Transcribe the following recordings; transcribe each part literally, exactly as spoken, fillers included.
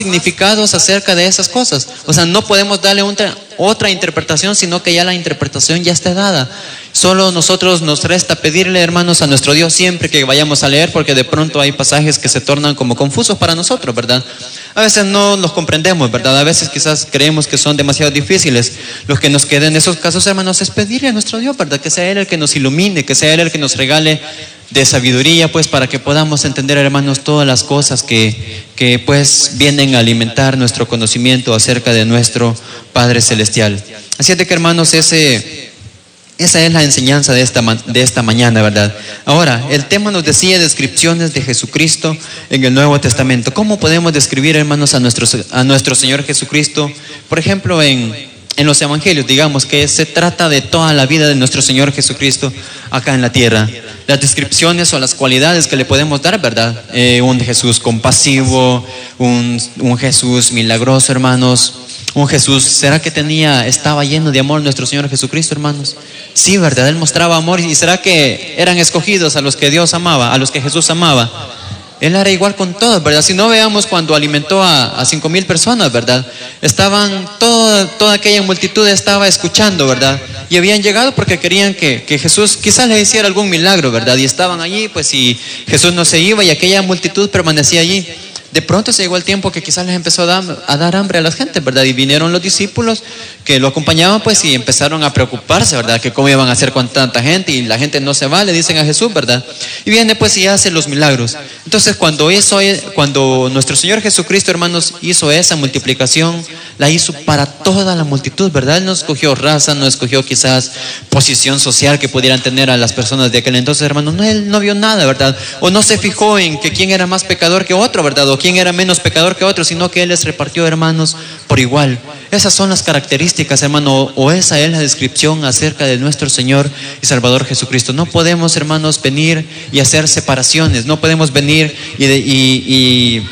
significados acerca de esas cosas. O sea, no podemos darle otra, otra interpretación, sino que ya la interpretación ya está dada. Solo nosotros nos resta pedirle, hermanos, a nuestro Dios siempre que vayamos a leer, porque de pronto hay pasajes que se tornan como confusos para nosotros, ¿verdad? A veces no los comprendemos, ¿verdad? A veces quizás creemos que son demasiado difíciles. Lo que nos queda en esos casos, hermanos, es pedirle a nuestro Dios, ¿verdad? Que sea Él el que nos ilumine, que sea Él el que nos regale de sabiduría, pues, para que podamos entender, hermanos, todas las cosas que, que pues vienen a alimentar nuestro conocimiento acerca de nuestro Padre Celestial. Así es de que, hermanos, ese, esa es la enseñanza de esta, de esta mañana, ¿verdad? Ahora, el tema nos decía descripciones de Jesucristo en el Nuevo Testamento. ¿Cómo podemos describir, hermanos, a nuestro, a nuestro Señor Jesucristo? Por ejemplo, en... En los evangelios, digamos que se trata de toda la vida de nuestro Señor Jesucristo acá en la tierra. Las descripciones o las cualidades que le podemos dar, ¿verdad? Eh, un Jesús compasivo, un, un Jesús milagroso, hermanos. Un Jesús, ¿será que tenía, estaba lleno de amor nuestro Señor Jesucristo, hermanos? Sí, ¿verdad? Él mostraba amor. ¿Y será que eran escogidos a los que Dios amaba, a los que Jesús amaba? Él era igual con todos, ¿verdad? Si no, veamos cuando alimentó a, a cinco mil personas, ¿verdad? Estaban, toda, toda aquella multitud estaba escuchando, ¿verdad? Y habían llegado porque querían que, que Jesús quizás les hiciera algún milagro, ¿verdad? Y estaban allí, pues si Jesús no se iba y aquella multitud permanecía allí. De pronto se llegó el tiempo que quizás les empezó a dar, a dar hambre a la gente, ¿verdad? Y vinieron los discípulos que lo acompañaban, pues, y empezaron a preocuparse, ¿verdad? Que cómo iban a hacer con tanta gente, y la gente no se va, le dicen a Jesús, ¿verdad? Y viene, pues, y hace los milagros. Entonces, cuando hizo, cuando nuestro Señor Jesucristo, hermanos, hizo esa multiplicación, la hizo para toda la multitud, ¿verdad? Él no escogió raza, no escogió quizás posición social que pudieran tener a las personas de aquel entonces, hermanos. No, él no vio nada, ¿verdad? O no se fijó en que quién era más pecador que otro, ¿verdad? O quién era menos pecador que otro, sino que Él les repartió, hermanos, por igual. Esas son las características, hermano, o esa es la descripción acerca de nuestro Señor y Salvador Jesucristo. No podemos, hermanos, venir y hacer separaciones, no podemos venir y, de, y, y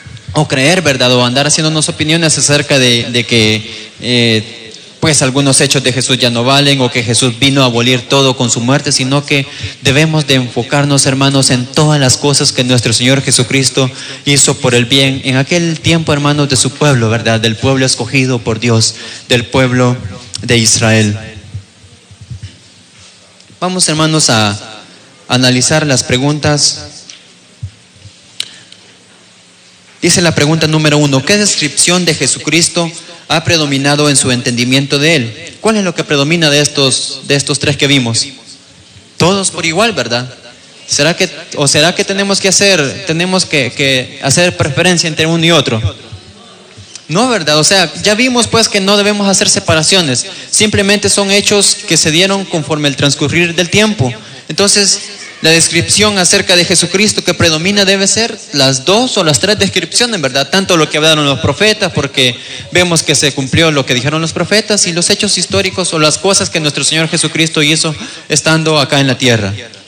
o creer, ¿verdad? O andar haciéndonos opiniones acerca de, de que eh, pues algunos hechos de Jesús ya no valen, o que Jesús vino a abolir todo con su muerte, sino que debemos de enfocarnos, hermanos, en todas las cosas que nuestro Señor Jesucristo hizo por el bien en aquel tiempo, hermanos, de su pueblo, ¿verdad? Del pueblo escogido por Dios, del pueblo de Israel. Vamos, hermanos, a analizar las preguntas. Dice la pregunta número uno: ¿qué descripción de Jesucristo ha predominado en su entendimiento de Él? ¿Cuál es lo que predomina de estos, de estos tres que vimos? Todos por igual, ¿verdad? ¿Será que, o será que tenemos que hacer, tenemos que, que hacer preferencia entre uno y otro? No, ¿verdad? O sea, ya vimos pues que no debemos hacer separaciones. Simplemente son hechos que se dieron conforme el transcurrir del tiempo. Entonces, la descripción acerca de Jesucristo que predomina debe ser las dos o las tres descripciones, ¿verdad? Tanto lo que hablaron los profetas, porque vemos que se cumplió lo que dijeron los profetas, y los hechos históricos o las cosas que nuestro Señor Jesucristo hizo estando acá en la tierra.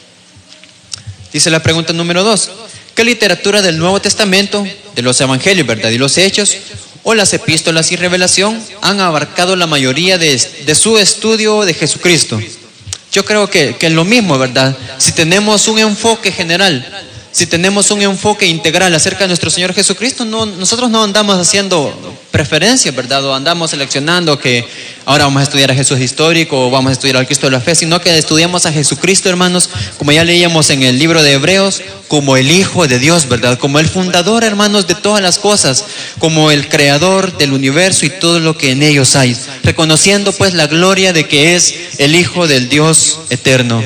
Dice la pregunta número dos: ¿qué literatura del Nuevo Testamento, de los evangelios, ¿verdad? Y los hechos, o las epístolas y revelación han abarcado la mayoría de, de su estudio de Jesucristo? Yo creo que, que es lo mismo, ¿verdad? Si tenemos un enfoque general, si tenemos un enfoque integral acerca de nuestro Señor Jesucristo, no, nosotros no andamos haciendo preferencias, ¿verdad? O andamos seleccionando que ahora vamos a estudiar a Jesús histórico o vamos a estudiar al Cristo de la fe, sino que estudiamos a Jesucristo, hermanos, como ya leíamos en el libro de Hebreos, como el Hijo de Dios, ¿verdad? Como el fundador, hermanos, de todas las cosas, como el creador del universo y todo lo que en ellos hay, reconociendo pues la gloria de que es el Hijo del Dios eterno.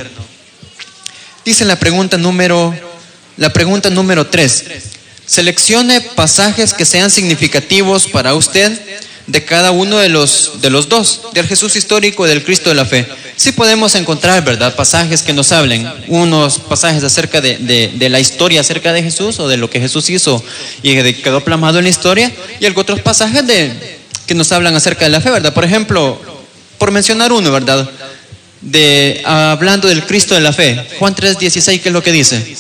Dice la pregunta número, la pregunta número tres: seleccione pasajes que sean significativos para usted de cada uno de los, de los dos, del Jesús histórico y del Cristo de la fe. Sí podemos encontrar, ¿verdad?, pasajes que nos hablen, unos pasajes acerca de, de, de la historia acerca de Jesús o de lo que Jesús hizo y que quedó plasmado en la historia, y otros pasajes de, que nos hablan acerca de la fe, ¿verdad? Por ejemplo, por mencionar uno, ¿verdad?, de, hablando del Cristo de la fe, Juan tres dieciséis, ¿qué es lo que dice?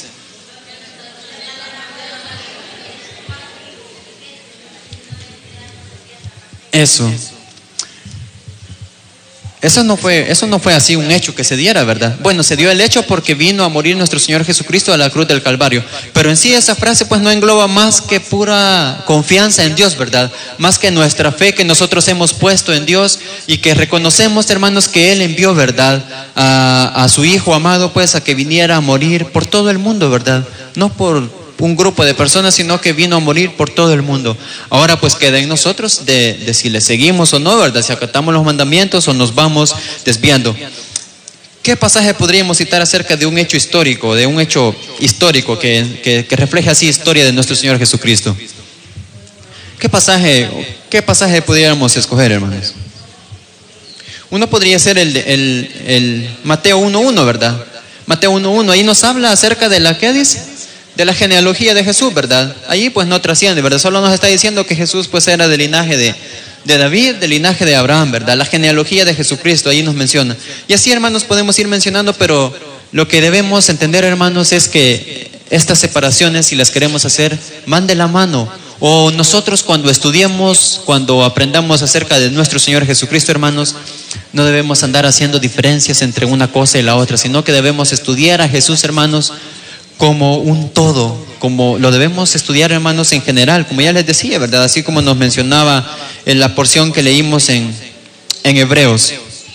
Eso. Eso no fue, eso no fue así un hecho que se diera, ¿verdad? Bueno, se dio el hecho porque vino a morir nuestro Señor Jesucristo a la cruz del Calvario. Pero en sí esa frase pues no engloba más que pura confianza en Dios, ¿verdad? Más que nuestra fe que nosotros hemos puesto en Dios y que reconocemos, hermanos, que Él envió, ¿verdad? A, a su Hijo amado, pues, a que viniera a morir por todo el mundo, ¿verdad? No por un grupo de personas, sino que vino a morir por todo el mundo. Ahora pues queda en nosotros de, de si le seguimos o no, ¿verdad? Si acatamos los mandamientos o nos vamos desviando. ¿Qué pasaje podríamos citar acerca de un hecho histórico, de un hecho histórico que, que, que refleja así historia de nuestro Señor Jesucristo? ¿Qué pasaje, qué pasaje pudiéramos escoger, hermanos? Uno podría ser el, el, el Mateo uno uno, ¿verdad? Mateo uno uno, ahí nos habla acerca de la, ¿qué dice? De la genealogía de Jesús, ¿verdad? Allí pues no trasciende, ¿verdad? Solo nos está diciendo que Jesús pues era del linaje de, de David, del linaje de Abraham, ¿verdad? La genealogía de Jesucristo, ahí nos menciona. Y así, hermanos, podemos ir mencionando, pero lo que debemos entender, hermanos, es que estas separaciones, si las queremos hacer, van de la mano. O nosotros cuando estudiemos, cuando aprendamos acerca de nuestro Señor Jesucristo, hermanos, no debemos andar haciendo diferencias entre una cosa y la otra, sino que debemos estudiar a Jesús, hermanos, como un todo, como lo debemos estudiar, hermanos, en general, como ya les decía, ¿verdad? Así como nos mencionaba en la porción que leímos en, en Hebreos.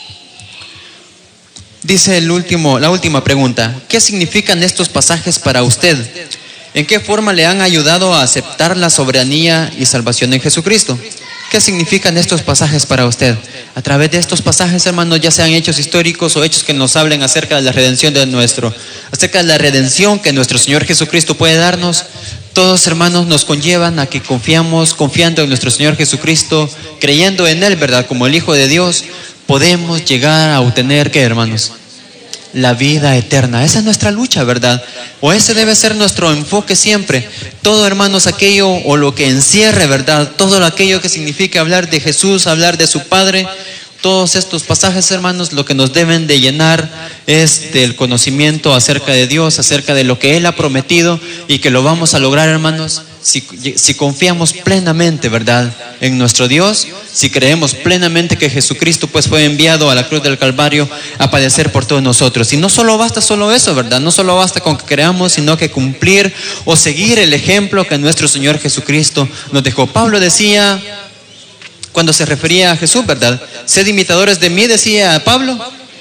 Dice el último, la última pregunta: ¿qué significan estos pasajes para usted? ¿En qué forma le han ayudado a aceptar la soberanía y salvación en Jesucristo? ¿Qué significan estos pasajes para usted? A través de estos pasajes, hermanos, ya sean hechos históricos o hechos que nos hablen acerca de la redención de nuestro, acerca de la redención que nuestro Señor Jesucristo puede darnos, todos, hermanos, nos conllevan a que confiamos, confiando en nuestro Señor Jesucristo, creyendo en Él, ¿verdad? Como el Hijo de Dios, podemos llegar a obtener, ¿qué, hermanos? La vida eterna. Esa es nuestra lucha, ¿verdad? O ese debe ser nuestro enfoque siempre. Todo, hermanos, aquello o lo que encierre, ¿verdad? Todo aquello que significa hablar de Jesús, hablar de su Padre. Todos estos pasajes, hermanos, lo que nos deben de llenar es del conocimiento acerca de Dios, acerca de lo que Él ha prometido y que lo vamos a lograr, hermanos, si, si confiamos plenamente, ¿verdad?, en nuestro Dios, si creemos plenamente que Jesucristo pues fue enviado a la cruz del Calvario a padecer por todos nosotros. Y no solo basta solo eso, ¿verdad? No solo basta con que creamos, sino que cumplir o seguir el ejemplo que nuestro Señor Jesucristo nos dejó. Pablo decía, cuando se refería a Jesús, ¿verdad? Sed imitadores de mí, decía Pablo,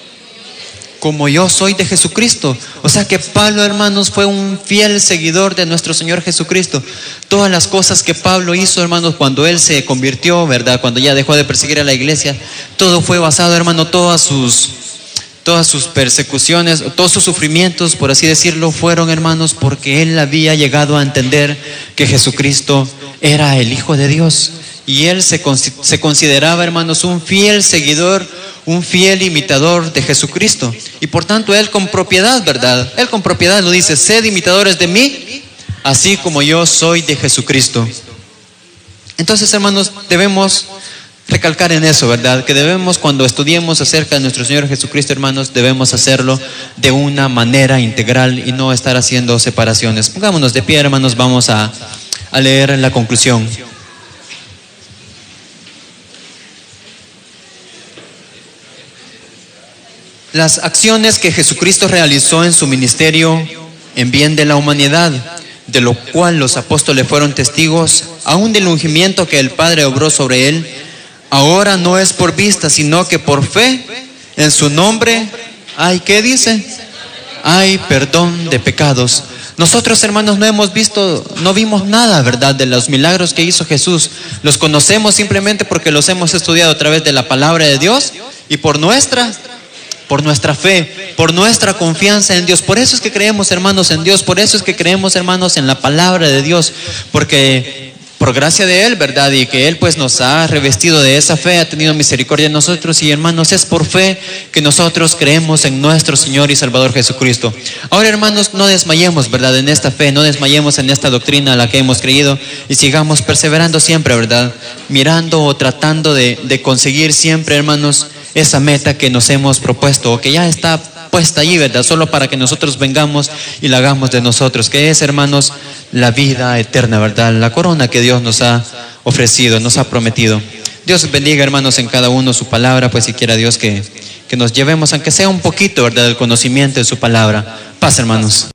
como yo soy de Jesucristo. O sea que Pablo, hermanos, fue un fiel seguidor de nuestro Señor Jesucristo. Todas las cosas que Pablo hizo, hermanos, cuando él se convirtió, ¿verdad? Cuando ya dejó de perseguir a la iglesia, todo fue basado, hermano, todas sus, todas sus persecuciones, todos sus sufrimientos, por así decirlo, fueron, hermanos, porque él había llegado a entender que Jesucristo era el Hijo de Dios. Y él se, se consideraba, hermanos, un fiel seguidor, un fiel imitador de Jesucristo. Y por tanto, él con propiedad, ¿verdad? Él con propiedad lo dice, sed imitadores de mí, así como yo soy de Jesucristo. Entonces, hermanos, debemos recalcar en eso, ¿verdad? Que debemos, cuando estudiemos acerca de nuestro Señor Jesucristo, hermanos, debemos hacerlo de una manera integral y no estar haciendo separaciones. Pongámonos de pie, hermanos, vamos a, a leer la conclusión. Las acciones que Jesucristo realizó en su ministerio en bien de la humanidad, de lo cual los apóstoles fueron testigos, aún del ungimiento que el Padre obró sobre él, ahora no es por vista, sino que por fe en su nombre hay, ¿qué dice? Hay perdón de pecados. Nosotros, hermanos, no hemos visto, no vimos nada, ¿verdad?, de los milagros que hizo Jesús. Los conocemos simplemente porque los hemos estudiado a través de la palabra de Dios y por nuestra por nuestra fe, por nuestra confianza en Dios. Por eso es que creemos, hermanos, en Dios. Por eso es que creemos, hermanos, en la palabra de Dios. Porque por gracia de Él, ¿verdad? Y que Él pues nos ha revestido de esa fe, ha tenido misericordia de nosotros. Y, hermanos, es por fe que nosotros creemos en nuestro Señor y Salvador Jesucristo. Ahora, hermanos, no desmayemos, ¿verdad?, en esta fe, no desmayemos en esta doctrina a la que hemos creído y sigamos perseverando siempre, ¿verdad?, mirando o tratando de, de conseguir siempre, hermanos, esa meta que nos hemos propuesto o que ya está puesta allí, ¿verdad?, solo para que nosotros vengamos y la hagamos de nosotros, que es, hermanos, la vida eterna, ¿verdad?, la corona que Dios nos ha ofrecido, nos ha prometido. Dios bendiga, hermanos, en cada uno su palabra, pues si quiera Dios que, que nos llevemos, aunque sea un poquito, ¿verdad?, del conocimiento de su palabra. Paz, hermanos.